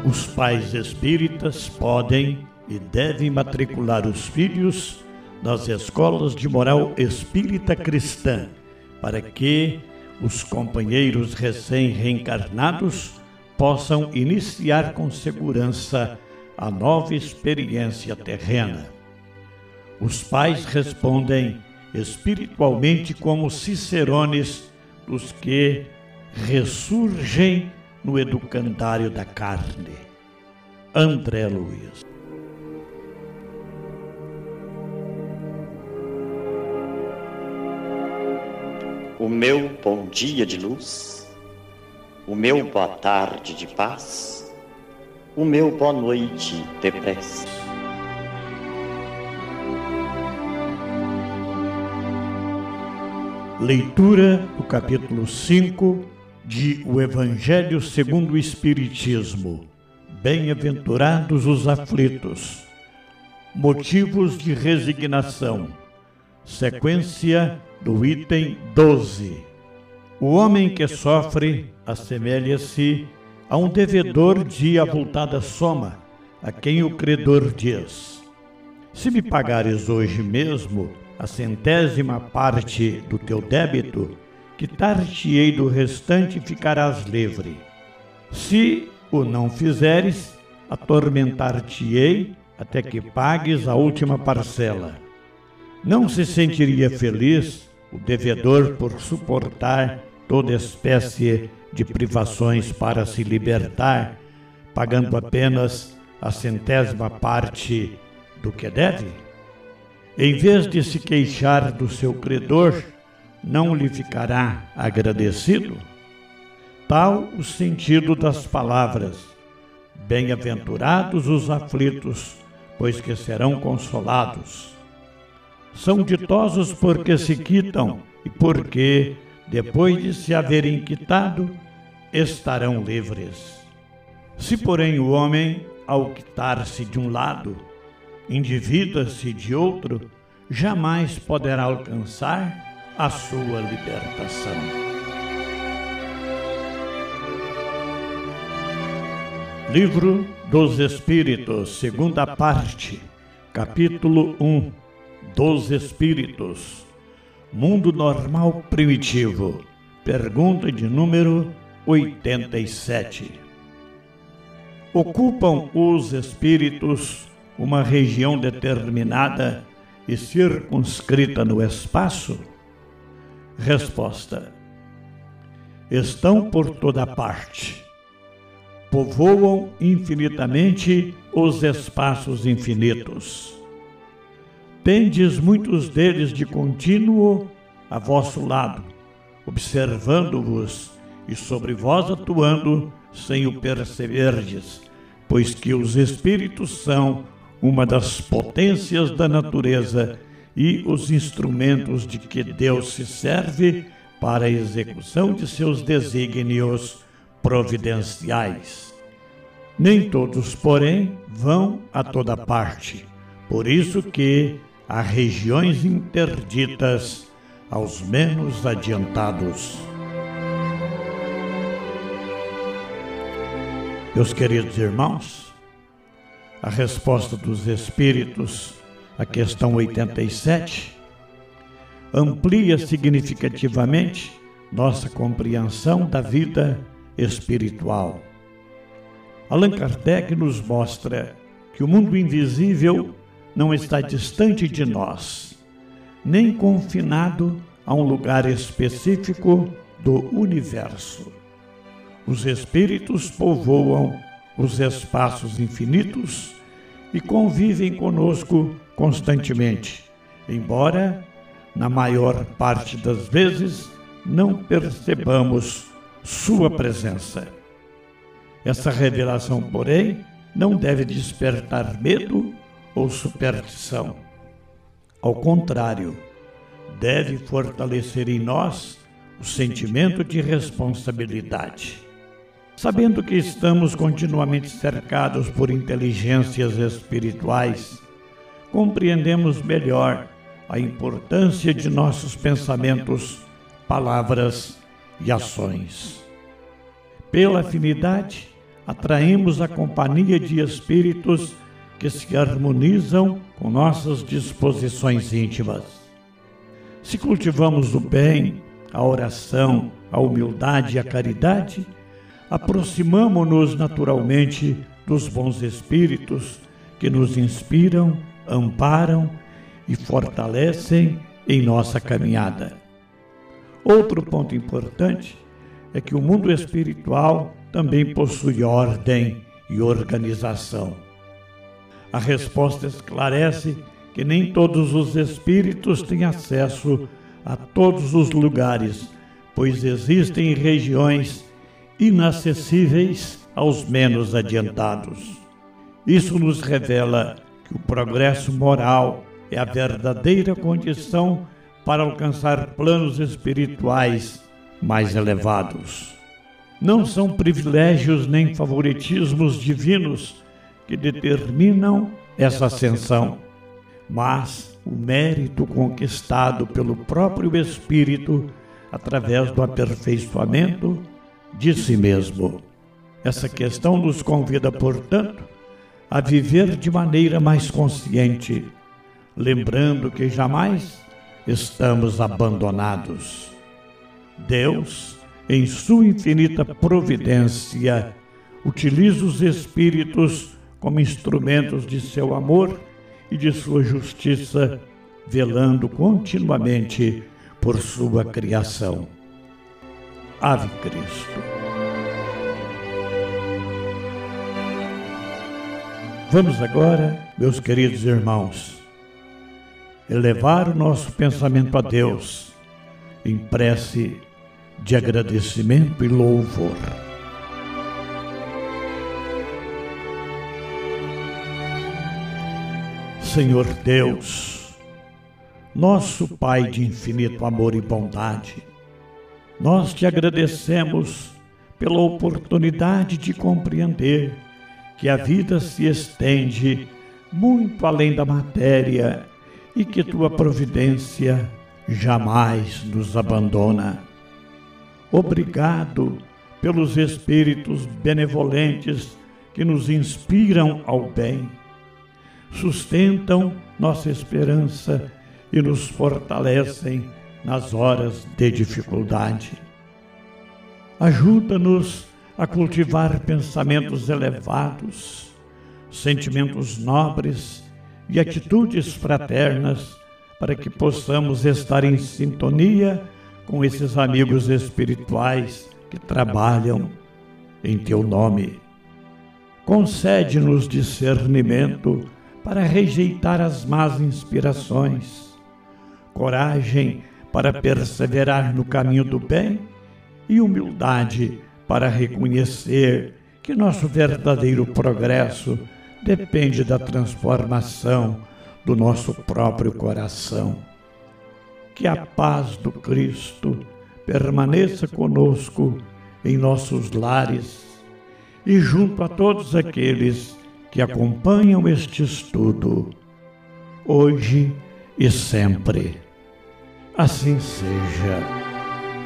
Os pais espíritas podem e devem matricular os filhos nas escolas de moral espírita cristã, para que os companheiros recém-reencarnados possam iniciar com segurança a nova experiência terrena. Os pais respondem espiritualmente como cicerones dos que ressurgem no educandário da carne. André Luiz. O meu bom dia de luz, o meu boa tarde de paz, o meu boa noite de prece. Leitura do capítulo 5 de O Evangelho segundo o Espiritismo. Bem-aventurados os aflitos. Motivos de resignação. Sequência do item 12. O homem que sofre assemelha-se a um devedor de avultada soma, a quem o credor diz: se me pagares hoje mesmo a 100ª parte do teu débito, quitar-te-ei do restante e ficarás livre. Se o não fizeres, atormentar-te-ei até que pagues a última parcela. Não se sentiria feliz o devedor por suportar toda espécie de privações para se libertar, pagando apenas a 100ª parte do que deve? Em vez de se queixar do seu credor, não lhe ficará agradecido? Tal o sentido das palavras: bem-aventurados os aflitos, pois que serão consolados. São ditosos porque se quitam e porque, depois de se haverem quitado, estarão livres. Se, porém, o homem, ao quitar-se de um lado, endivida-se de outro, jamais poderá alcançar a sua libertação. Livro dos Espíritos, segunda parte, capítulo 1, dos Espíritos. Mundo normal primitivo. Pergunta de número 87. Ocupam os espíritos uma região determinada e circunscrita no espaço? Resposta: estão por toda parte. Povoam infinitamente os espaços infinitos. Tendes muitos deles de contínuo a vosso lado, observando-vos e sobre vós atuando sem o perceberdes, pois que os espíritos são uma das potências da natureza e os instrumentos de que Deus se serve para a execução de seus desígnios providenciais. Nem todos, porém, vão a toda parte, por isso que há regiões interditas aos menos adiantados. Meus queridos irmãos, a resposta dos Espíritos à questão 87 amplia significativamente nossa compreensão da vida espiritual. Allan Kardec nos mostra que o mundo invisível não está distante de nós, nem confinado a um lugar específico do universo. Os espíritos povoam os espaços infinitos e convivem conosco constantemente, embora, na maior parte das vezes, não percebamos sua presença. Essa revelação, porém, não deve despertar medo ou superstição. Ao contrário, deve fortalecer em nós o sentimento de responsabilidade. Sabendo que estamos continuamente cercados por inteligências espirituais, compreendemos melhor a importância de nossos pensamentos, palavras e ações. Pela afinidade, atraímos a companhia de espíritos que se harmonizam com nossas disposições íntimas. Se cultivamos o bem, a oração, a humildade e a caridade, aproximamo-nos naturalmente dos bons espíritos que nos inspiram, amparam e fortalecem em nossa caminhada. Outro ponto importante é que o mundo espiritual também possui ordem e organização. A resposta esclarece que nem todos os espíritos têm acesso a todos os lugares, pois existem regiões inacessíveis aos menos adiantados. Isso nos revela que o progresso moral é a verdadeira condição para alcançar planos espirituais mais elevados. Não são privilégios nem favoritismos divinos que determinam essa ascensão, mas o mérito conquistado pelo próprio Espírito através do aperfeiçoamento de si mesmo. Essa questão nos convida, portanto, a viver de maneira mais consciente, lembrando que jamais estamos abandonados. Deus, em sua infinita providência, utiliza os espíritos como instrumentos de seu amor e de sua justiça, velando continuamente por sua criação. Ave Cristo. Vamos agora, meus queridos irmãos, elevar o nosso pensamento a Deus em prece de agradecimento e louvor. Senhor Deus, nosso Pai de infinito amor e bondade, nós te agradecemos pela oportunidade de compreender que a vida se estende muito além da matéria e que tua providência jamais nos abandona. Obrigado pelos espíritos benevolentes que nos inspiram ao bem, sustentam nossa esperança e nos fortalecem nas horas de dificuldade. Ajuda-nos a cultivar pensamentos elevados, sentimentos nobres e atitudes fraternas, para que possamos estar em sintonia com esses amigos espirituais que trabalham em teu nome. Concede-nos discernimento para rejeitar as más inspirações, coragem para perseverar no caminho do bem e humildade para reconhecer que nosso verdadeiro progresso depende da transformação do nosso próprio coração. Que a paz do Cristo permaneça conosco em nossos lares e junto a todos aqueles que acompanham este estudo, hoje e sempre. Assim seja.